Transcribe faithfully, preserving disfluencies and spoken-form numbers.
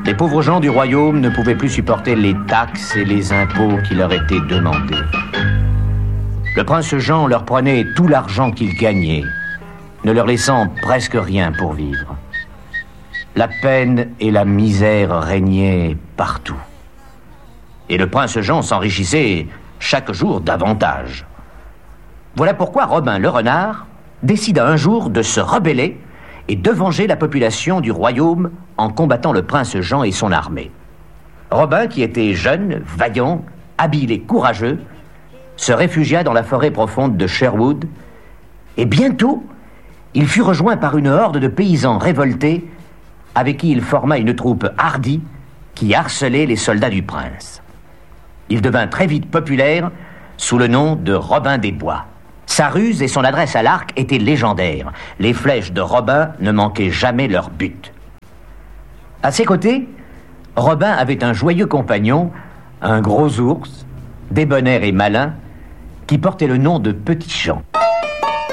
Les pauvres gens du royaume ne pouvaient plus supporter les taxes et les impôts qui leur étaient demandés. Le prince Jean leur prenait tout l'argent qu'il gagnait, ne leur laissant presque rien pour vivre. La peine et la misère régnaient partout. Et le prince Jean s'enrichissait chaque jour davantage. Voilà pourquoi Robin le renard décida un jour de se rebeller et de venger la population du royaume en combattant le prince Jean et son armée. Robin, qui était jeune, vaillant, habile et courageux, se réfugia dans la forêt profonde de Sherwood, et bientôt, il fut rejoint par une horde de paysans révoltés avec qui il forma une troupe hardie qui harcelait les soldats du prince. Il devint très vite populaire sous le nom de Robin des Bois. Sa ruse et son adresse à l'arc étaient légendaires. Les flèches de Robin ne manquaient jamais leur but. À ses côtés, Robin avait un joyeux compagnon, un gros ours, débonnaire et malin, qui portait le nom de Petit Jean.